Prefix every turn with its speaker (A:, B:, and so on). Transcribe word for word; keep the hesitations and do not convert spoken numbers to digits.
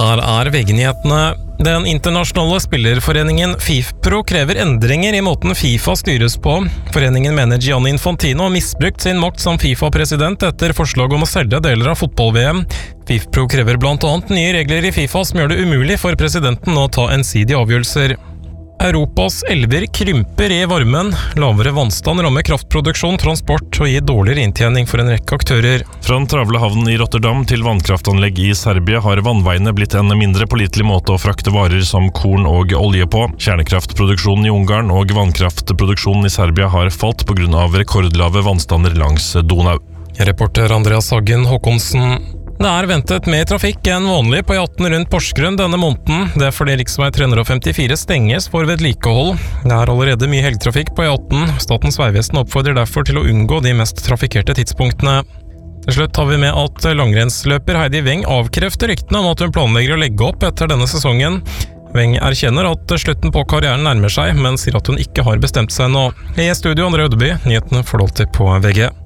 A: Her er V G-nyhetene. Den internasjonale spillerforeningen FIFPro krever endringer i måten FIFA styres på. Foreningen mener Gianni Infantino har misbrukt sin makt som FIFA-president etter forslag om å selge deler av fotball-V M. FIFPro krever blant annet nye regler i FIFA som gjør det umulig for presidenten å ta ensidige avgjørelser. Europas elver krymper i varmen. Lavere vannstand rammer kraftproduksjon, transport og gir dårligere inntjening for en rekke aktører.
B: Fra den travle havnen i Rotterdam til vannkraftanlegg i Serbia har vannveiene blitt en mindre pålitelig måte å frakte varer som korn og olje på. Kjernekraftproduksjonen i Ungarn og vannkraftproduksjonen i Serbia har falt på grunn av rekordlave vannstander langs Donau.
A: Reporter Andreas Hagen Håkonsen. Det er ventet mer trafikk enn vanlig på E atten rundt Porsgrunn denne måneden. Det er fordi riksvei tre hundre femtifire stenges for vedlikehold. Det er allerede mye helgetrafikk på E atten. Statens vegvesen oppfordrer derfor til å unngå de mest trafikkerte tidspunktene. Til slutt har vi med at langrennsløper Heidi Weng avkrefter ryktene om at hun planlegger å legge opp etter denne sesongen. Weng erkjenner at slutten på karrieren nærmer seg, men sier at hun ikke har bestemt seg nå. I studio André Ødeby, nyhetene får du alltid på V G.